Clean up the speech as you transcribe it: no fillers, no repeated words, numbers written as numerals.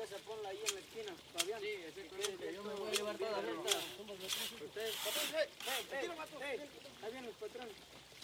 esa ponla ahí en la esquina, Fabián. Sí, exactamente. Yo me voy a llevar toda la vuelta. Ustedes, ahí vienen los patrones.